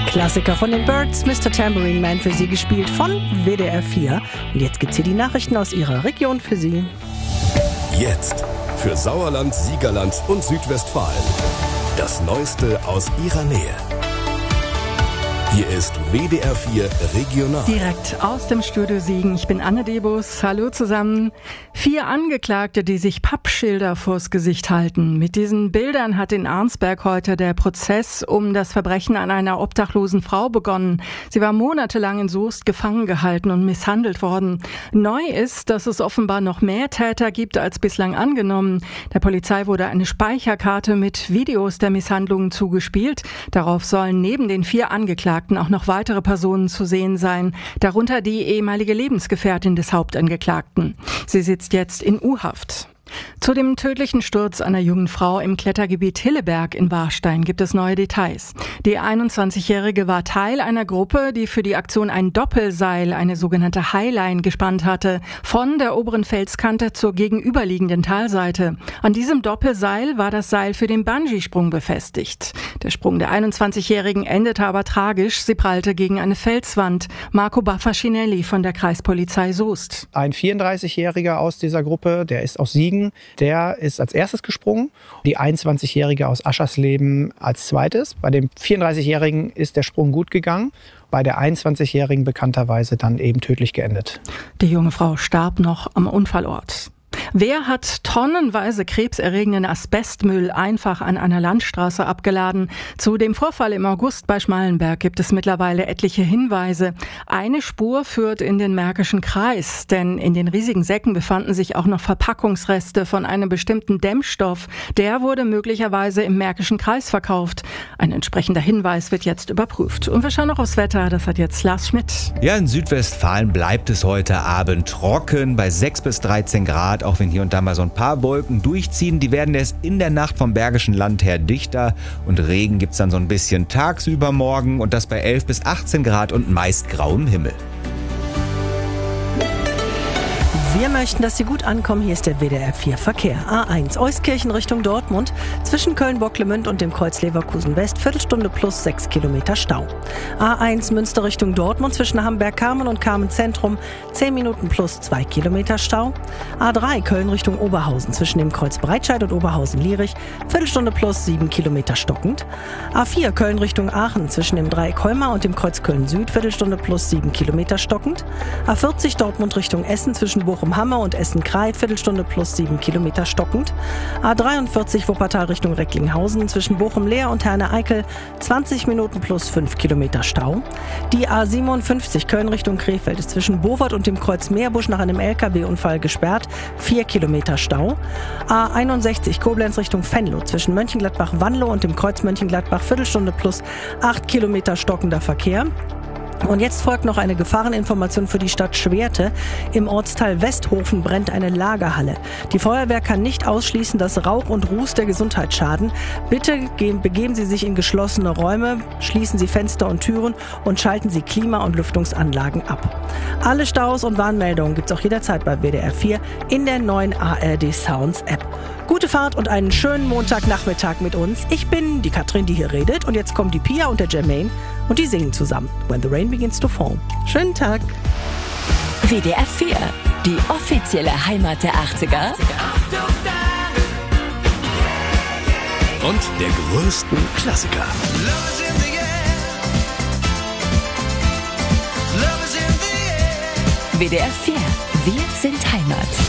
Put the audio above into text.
Klassiker von den Byrds, Mr. Tambourine Man für Sie gespielt von WDR 4. Und jetzt gibt's hier die Nachrichten aus Ihrer Region für Sie. Jetzt für Sauerland, Siegerland und Südwestfalen. Das Neueste aus Ihrer Nähe. Hier ist WDR 4 Regional. Direkt aus dem Studio Siegen. Ich bin Anne Debus. Hallo zusammen. 4 Angeklagte, die sich Pappschilder vors Gesicht halten. Mit diesen Bildern hat in Arnsberg heute der Prozess um das Verbrechen an einer obdachlosen Frau begonnen. Sie war monatelang in Soest gefangen gehalten und misshandelt worden. Neu ist, dass es offenbar noch mehr Täter gibt als bislang angenommen. Der Polizei wurde eine Speicherkarte mit Videos der Misshandlungen zugespielt. Darauf sollen neben den 4 Angeklagten auch noch weitere Personen zu sehen sein, darunter die ehemalige Lebensgefährtin des Hauptangeklagten. Sie sitzt jetzt in U-Haft. Zu dem tödlichen Sturz einer jungen Frau im Klettergebiet Hilleberg in Warstein gibt es neue Details. Die 21-Jährige war Teil einer Gruppe, die für die Aktion ein Doppelseil, eine sogenannte Highline, gespannt hatte, von der oberen Felskante zur gegenüberliegenden Talseite. An diesem Doppelseil war das Seil für den Bungee-Sprung befestigt. Der Sprung der 21-Jährigen endete aber tragisch. Sie prallte gegen eine Felswand. Marco Baffacinelli von der Kreispolizei Soest. Ein 34-Jähriger aus dieser Gruppe, der ist aus Siegen, der ist als erstes gesprungen. Die 21-Jährige aus Aschersleben als zweites. Bei dem 34-Jährigen ist der Sprung gut gegangen. Bei der 21-Jährigen bekannterweise dann eben tödlich geendet. Die junge Frau starb noch am Unfallort. Wer hat tonnenweise krebserregenden Asbestmüll einfach an einer Landstraße abgeladen? Zu dem Vorfall im August bei Schmallenberg gibt es mittlerweile etliche Hinweise. Eine Spur führt in den Märkischen Kreis, denn in den riesigen Säcken befanden sich auch noch Verpackungsreste von einem bestimmten Dämmstoff. Der wurde möglicherweise im Märkischen Kreis verkauft. Ein entsprechender Hinweis wird jetzt überprüft. Und wir schauen noch aufs Wetter, das hat jetzt Lars Schmidt. Ja, in Südwestfalen bleibt es heute Abend trocken bei 6 bis 13 Grad. Auch wenn hier und da mal so ein paar Wolken durchziehen, die werden erst in der Nacht vom Bergischen Land her dichter und Regen gibt's dann so ein bisschen tagsüber morgen und das bei 11 bis 18 Grad und meist grauem Himmel. Wir möchten, dass Sie gut ankommen. Hier ist der WDR 4 Verkehr. A1 Euskirchen Richtung Dortmund. Zwischen Köln-Bocklemünd und dem Kreuz Leverkusen West. Viertelstunde plus 6 Kilometer Stau. A1 Münster Richtung Dortmund. Zwischen Hamberg-Kamen und Kamen-Zentrum. 10 Minuten plus 2 Kilometer Stau. A3 Köln Richtung Oberhausen. Zwischen dem Kreuz Breitscheid und Oberhausen-Lierich. Viertelstunde plus 7 Kilometer stockend. A4 Köln Richtung Aachen. Zwischen dem Dreieck Colmar und dem Kreuz Köln-Süd. Viertelstunde plus 7 Kilometer stockend. A40 Dortmund Richtung Essen. Zwischen Bochum-Hamme und Essen-Krei, Viertelstunde plus 7 Kilometer stockend. A43 Wuppertal Richtung Recklinghausen, zwischen Bochum-Leer und Herne-Eickel, 20 Minuten plus 5 Kilometer Stau. Die A57 Köln Richtung Krefeld ist zwischen Bovert und dem Kreuz Meerbusch nach einem LKW-Unfall gesperrt, 4 Kilometer Stau. A61 Koblenz Richtung Venlo, zwischen Mönchengladbach-Wanlo und dem Kreuz Mönchengladbach, Viertelstunde plus 8 Kilometer stockender Verkehr. Und jetzt folgt noch eine Gefahreninformation für die Stadt Schwerte. Im Ortsteil Westhofen brennt eine Lagerhalle. Die Feuerwehr kann nicht ausschließen, dass Rauch und Ruß der Gesundheit schaden. Bitte begeben Sie sich in geschlossene Räume, schließen Sie Fenster und Türen und schalten Sie Klima- und Lüftungsanlagen ab. Alle Staus und Warnmeldungen gibt's auch jederzeit bei WDR 4 in der neuen ARD Sounds App. Gute Fahrt und einen schönen Montagnachmittag mit uns. Ich bin die Katrin, die hier redet, und jetzt kommen die Pia und der Jermaine und die singen zusammen When the Rain Begins to Fall. Schönen Tag. WDR 4, die offizielle Heimat der 80er. Und der größten Klassiker. WDR 4, wir sind Heimat.